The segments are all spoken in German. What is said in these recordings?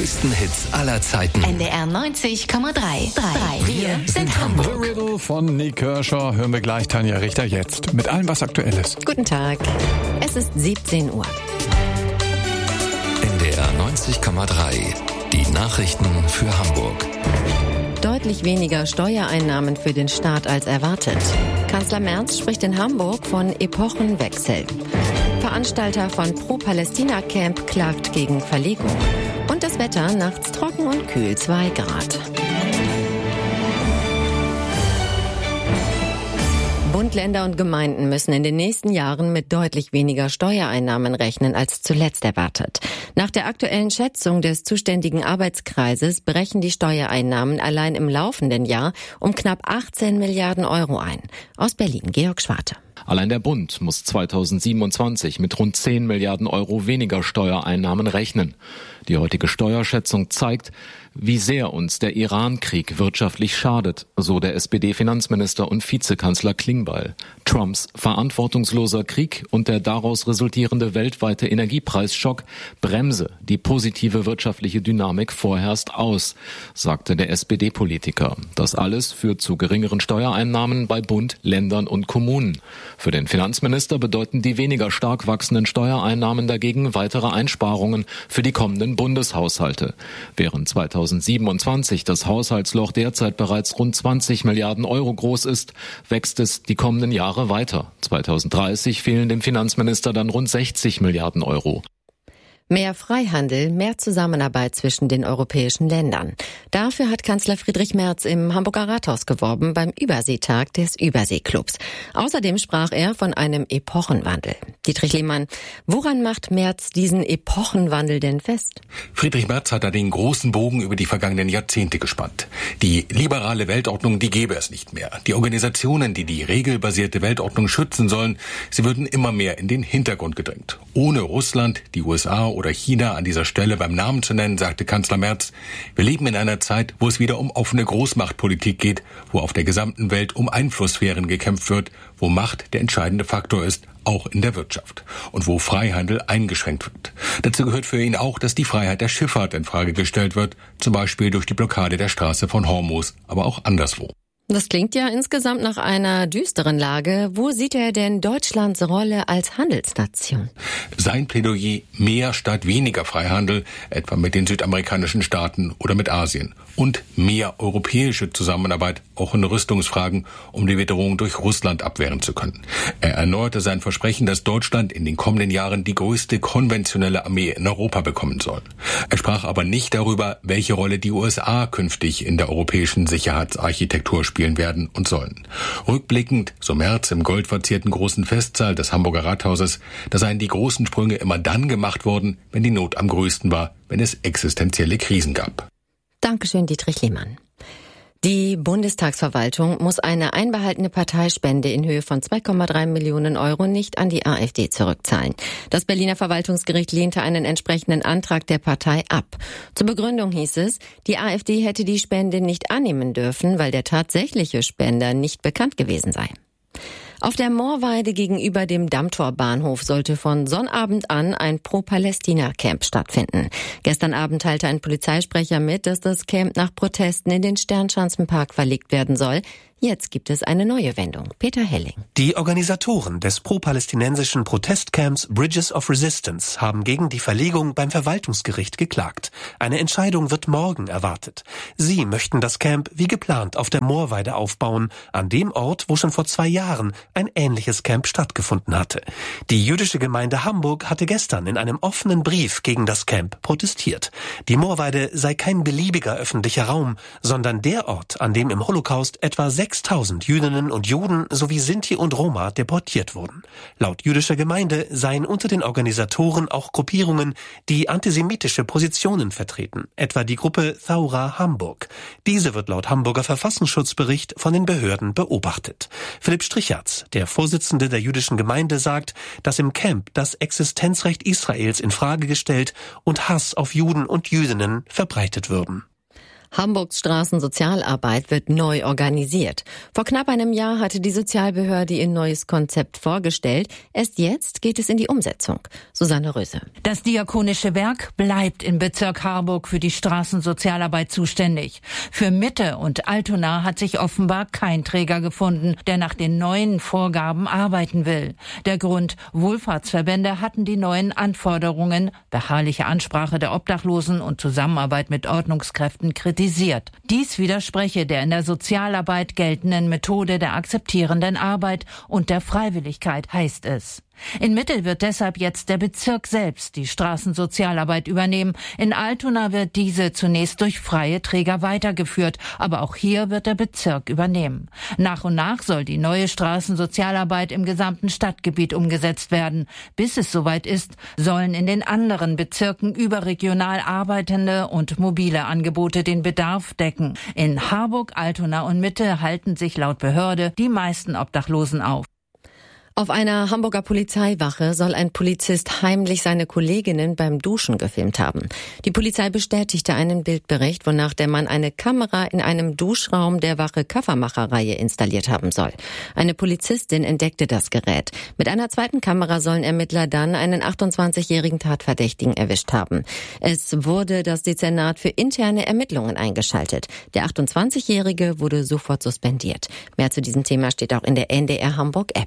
größten Hits aller Zeiten. NDR 90,3. Wir sind Hamburg. The Riddle von Nick Kershaw hören wir gleich. Tanja Richter jetzt mit allem, was aktuell ist. Guten Tag. Es ist 17 Uhr. NDR 90,3. Die Nachrichten für Hamburg. Deutlich weniger Steuereinnahmen für den Staat als erwartet. Kanzler Merz spricht in Hamburg von Epochenwechsel. Veranstalter von Pro-Palästina-Camp klagt gegen Verlegung. Und das Wetter nachts trocken und kühl, 2 Grad. Bund, Länder und Gemeinden müssen in den nächsten Jahren mit deutlich weniger Steuereinnahmen rechnen als zuletzt erwartet. Nach der aktuellen Schätzung des zuständigen Arbeitskreises brechen die Steuereinnahmen allein im laufenden Jahr um knapp 18 Milliarden Euro ein. Aus Berlin, Georg Schwarte. Allein der Bund muss 2027 mit rund 10 Milliarden Euro weniger Steuereinnahmen rechnen. Die heutige Steuerschätzung zeigt, wie sehr uns der Iran-Krieg wirtschaftlich schadet, so der SPD-Finanzminister und Vizekanzler Klingbeil. Trumps verantwortungsloser Krieg und der daraus resultierende weltweite Energiepreisschock bremse die positive wirtschaftliche Dynamik vorerst aus, sagte der SPD-Politiker. Das alles führt zu geringeren Steuereinnahmen bei Bund, Ländern und Kommunen. Für den Finanzminister bedeuten die weniger stark wachsenden Steuereinnahmen dagegen weitere Einsparungen für die kommenden Bundeshaushalte. Während 2027 das Haushaltsloch derzeit bereits rund 20 Milliarden Euro groß ist, wächst es die kommenden Jahre weiter. 2030 fehlen dem Finanzminister dann rund 60 Milliarden Euro. Mehr Freihandel, mehr Zusammenarbeit zwischen den europäischen Ländern. Dafür hat Kanzler Friedrich Merz im Hamburger Rathaus geworben beim Überseetag des Überseeklubs. Außerdem sprach er von einem Epochenwandel. Dietrich Lehmann, woran macht Merz diesen Epochenwandel denn fest? Friedrich Merz hat da den großen Bogen über die vergangenen Jahrzehnte gespannt. Die liberale Weltordnung, die gäbe es nicht mehr. Die Organisationen, die die regelbasierte Weltordnung schützen sollen, sie würden immer mehr in den Hintergrund gedrängt. Ohne Russland, die USA oder China an dieser Stelle beim Namen zu nennen, sagte Kanzler Merz, wir leben in einer Zeit, wo es wieder um offene Großmachtpolitik geht, wo auf der gesamten Welt um Einflusssphären gekämpft wird, wo Macht der entscheidende Faktor ist, auch in der Wirtschaft, und wo Freihandel eingeschränkt wird. Dazu gehört für ihn auch, dass die Freiheit der Schifffahrt in Frage gestellt wird, zum Beispiel durch die Blockade der Straße von Hormuz, aber auch anderswo. Das klingt ja insgesamt nach einer düsteren Lage. Wo sieht er denn Deutschlands Rolle als Handelsnation? Sein Plädoyer mehr statt weniger Freihandel, etwa mit den südamerikanischen Staaten oder mit Asien. Und mehr europäische Zusammenarbeit, auch in Rüstungsfragen, um die Bedrohung durch Russland abwehren zu können. Er erneuerte sein Versprechen, dass Deutschland in den kommenden Jahren die größte konventionelle Armee in Europa bekommen soll. Er sprach aber nicht darüber, welche Rolle die USA künftig in der europäischen Sicherheitsarchitektur spielen werden und sollen. Rückblickend, so Merz im goldverzierten großen Festsaal des Hamburger Rathauses, da seien die großen Sprünge immer dann gemacht worden, wenn die Not am größten war, wenn es existenzielle Krisen gab. Dankeschön, Dietrich Lehmann. Die Bundestagsverwaltung muss eine einbehaltene Parteispende in Höhe von 2,3 Millionen Euro nicht an die AfD zurückzahlen. Das Berliner Verwaltungsgericht lehnte einen entsprechenden Antrag der Partei ab. Zur Begründung hieß es, die AfD hätte die Spende nicht annehmen dürfen, weil der tatsächliche Spender nicht bekannt gewesen sei. Auf der Moorweide gegenüber dem Dammtorbahnhof sollte von Sonnabend an ein Pro-Palästina-Camp stattfinden. Gestern Abend teilte ein Polizeisprecher mit, dass das Camp nach Protesten in den Sternschanzenpark verlegt werden soll. Jetzt gibt es eine neue Wendung. Peter Helling. Die Organisatoren des pro-palästinensischen Protestcamps Bridges of Resistance haben gegen die Verlegung beim Verwaltungsgericht geklagt. Eine Entscheidung wird morgen erwartet. Sie möchten das Camp wie geplant auf der Moorweide aufbauen, an dem Ort, wo schon vor 2 Jahren ein ähnliches Camp stattgefunden hatte. Die jüdische Gemeinde Hamburg hatte gestern in einem offenen Brief gegen das Camp protestiert. Die Moorweide sei kein beliebiger öffentlicher Raum, sondern der Ort, an dem im Holocaust etwa 6.000 Jüdinnen und Juden sowie Sinti und Roma deportiert wurden. Laut jüdischer Gemeinde seien unter den Organisatoren auch Gruppierungen, die antisemitische Positionen vertreten, etwa die Gruppe Thaura Hamburg. Diese wird laut Hamburger Verfassungsschutzbericht von den Behörden beobachtet. Philipp Stricherz, der Vorsitzende der jüdischen Gemeinde, sagt, dass im Camp das Existenzrecht Israels in Frage gestellt und Hass auf Juden und Jüdinnen verbreitet würden. Hamburgs Straßensozialarbeit wird neu organisiert. Vor knapp einem Jahr hatte die Sozialbehörde ihr neues Konzept vorgestellt. Erst jetzt geht es in die Umsetzung. Susanne Röse. Das Diakonische Werk bleibt im Bezirk Harburg für die Straßensozialarbeit zuständig. Für Mitte und Altona hat sich offenbar kein Träger gefunden, der nach den neuen Vorgaben arbeiten will. Der Grund: Wohlfahrtsverbände hatten die neuen Anforderungen, beharrliche Ansprache der Obdachlosen und Zusammenarbeit mit Ordnungskräften kritisiert. Dies widerspreche der in der Sozialarbeit geltenden Methode der akzeptierenden Arbeit und der Freiwilligkeit, heißt es. In Mitte wird deshalb jetzt der Bezirk selbst die Straßensozialarbeit übernehmen. In Altona wird diese zunächst durch freie Träger weitergeführt, aber auch hier wird der Bezirk übernehmen. Nach und nach soll die neue Straßensozialarbeit im gesamten Stadtgebiet umgesetzt werden. Bis es soweit ist, sollen in den anderen Bezirken überregional arbeitende und mobile Angebote den Bedarf decken. In Harburg, Altona und Mitte halten sich laut Behörde die meisten Obdachlosen auf. Auf einer Hamburger Polizeiwache soll ein Polizist heimlich seine Kolleginnen beim Duschen gefilmt haben. Die Polizei bestätigte einen Bildbericht, wonach der Mann eine Kamera in einem Duschraum der Wache Kaffermacherreihe installiert haben soll. Eine Polizistin entdeckte das Gerät. Mit einer zweiten Kamera sollen Ermittler dann einen 28-jährigen Tatverdächtigen erwischt haben. Es wurde das Dezernat für interne Ermittlungen eingeschaltet. Der 28-Jährige wurde sofort suspendiert. Mehr zu diesem Thema steht auch in der NDR Hamburg App.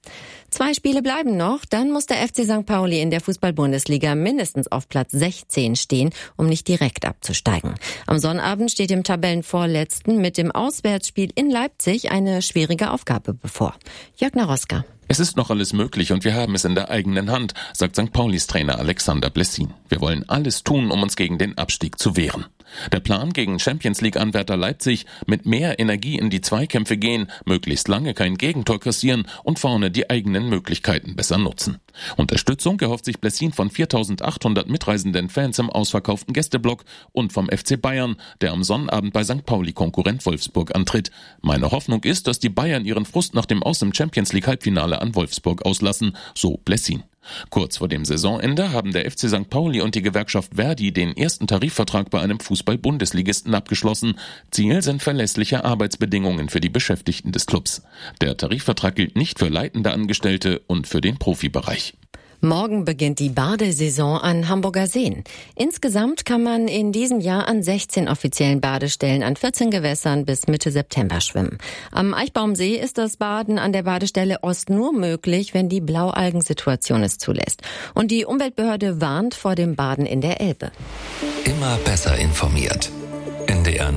2 Spiele bleiben noch, dann muss der FC St. Pauli in der Fußball-Bundesliga mindestens auf Platz 16 stehen, um nicht direkt abzusteigen. Am Sonnabend steht dem Tabellenvorletzten mit dem Auswärtsspiel in Leipzig eine schwierige Aufgabe bevor. Jörg Naroska. Es ist noch alles möglich und wir haben es in der eigenen Hand, sagt St. Paulis Trainer Alexander Blessin. Wir wollen alles tun, um uns gegen den Abstieg zu wehren. Der Plan gegen Champions-League-Anwärter Leipzig: mit mehr Energie in die Zweikämpfe gehen, möglichst lange kein Gegentor kassieren und vorne die eigenen Möglichkeiten besser nutzen. Unterstützung erhofft sich Blessin von 4.800 mitreisenden Fans im ausverkauften Gästeblock und vom FC Bayern, der am Sonnabend bei St. Pauli-Konkurrent Wolfsburg antritt. Meine Hoffnung ist, dass die Bayern ihren Frust nach dem Aus im Champions-League-Halbfinale an Wolfsburg auslassen, so Blessin. Kurz vor dem Saisonende haben der FC St. Pauli und die Gewerkschaft Verdi den ersten Tarifvertrag bei einem Fußball-Bundesligisten abgeschlossen. Ziel sind verlässliche Arbeitsbedingungen für die Beschäftigten des Clubs. Der Tarifvertrag gilt nicht für leitende Angestellte und für den Profibereich. Morgen beginnt die Badesaison an Hamburger Seen. Insgesamt kann man in diesem Jahr an 16 offiziellen Badestellen an 14 Gewässern bis Mitte September schwimmen. Am Eichbaumsee ist das Baden an der Badestelle Ost nur möglich, wenn die Blaualgensituation es zulässt. Und die Umweltbehörde warnt vor dem Baden in der Elbe. Immer besser informiert. NDR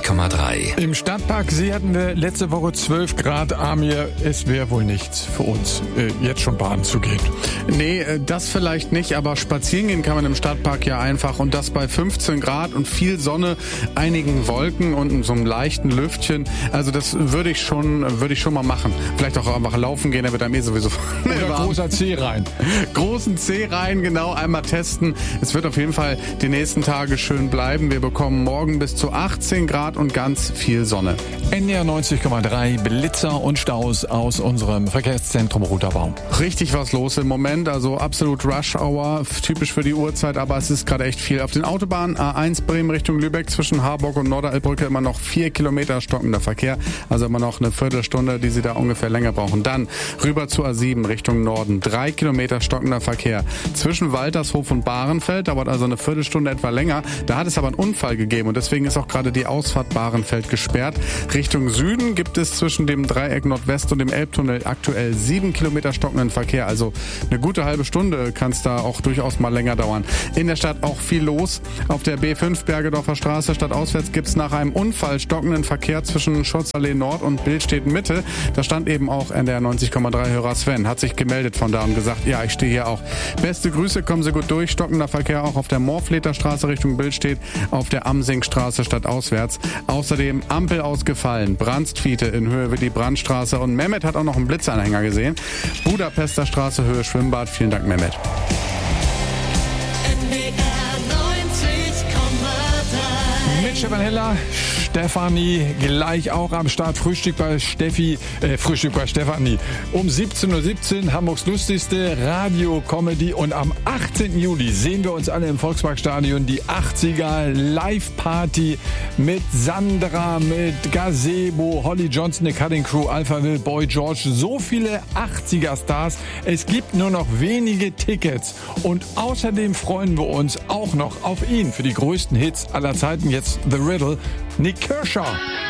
90,3. Im Stadtpark See hatten wir letzte Woche 12 Grad. Amir, es wäre wohl nichts für uns, jetzt schon baden zu gehen. Nee, das vielleicht nicht, aber spazieren gehen kann man im Stadtpark ja einfach, und das bei 15 Grad und viel Sonne, einigen Wolken und so einem leichten Lüftchen. Also das würde ich schon mal machen. Vielleicht auch einfach laufen gehen, da wird einem sowieso oder großer Zeh rein. Großen Zeh rein, genau, einmal testen. Es wird auf jeden Fall die nächsten Tage schön bleiben. Wir bekommen morgen bis zu 18 Grad und ganz viel Sonne. NDR 90,3, Blitzer und Staus aus unserem Verkehrszentrum Roterbaum. Richtig was los im Moment, also absolut Rush Hour, typisch für die Uhrzeit, aber es ist gerade echt viel. Auf den Autobahnen A1 Bremen Richtung Lübeck zwischen Harburg und Norderelbbrücke immer noch 4 Kilometer stockender Verkehr, also immer noch eine Viertelstunde, die Sie da ungefähr länger brauchen. Dann rüber zu A7 Richtung Norden, 3 Kilometer stockender Verkehr zwischen Waltershof und Bahrenfeld, dauert also eine Viertelstunde etwa länger. Da hat es aber einen Unfall gegeben und deswegen ist auch gerade die Ausfahrt Bahrenfeld gesperrt. Richtung Süden gibt es zwischen dem Dreieck Nordwest und dem Elbtunnel aktuell 7 Kilometer stockenden Verkehr. Also eine gute halbe Stunde kann es da auch durchaus mal länger dauern. In der Stadt auch viel los. Auf der B5 Bergedorfer Straße stadtauswärts gibt es nach einem Unfall stockenden Verkehr zwischen Schutzallee Nord und Billstedt Mitte. Da stand eben auch NDR 90,3 Hörer Sven. Hat sich gemeldet von da und gesagt, ja, ich stehe hier auch. Beste Grüße, kommen Sie gut durch. Stockender Verkehr auch auf der Morfleter Straße Richtung Billstedt, auf der Amsingstraße stadtauswärts. Außerdem Ampel ausgefallen, Brandstfiete in Höhe wie die Brandstraße, und Mehmet hat auch noch einen Blitzanhänger gesehen. Budapester Straße, Höhe Schwimmbad. Vielen Dank, Mehmet. Mit Stefan Heller Stefanie gleich auch am Start. Frühstück bei Stefanie. Um 17.17 Uhr Hamburgs lustigste Radio-Comedy. Und am 18. Juli sehen wir uns alle im Volksparkstadion. Die 80er Live-Party mit Sandra, mit Gazebo, Holly Johnson, der Cutting Crew, Alpha Will, Boy George. So viele 80er-Stars. Es gibt nur noch wenige Tickets. Und außerdem freuen wir uns auch noch auf ihn für die größten Hits aller Zeiten. Jetzt The Riddle, Nick Kershaw.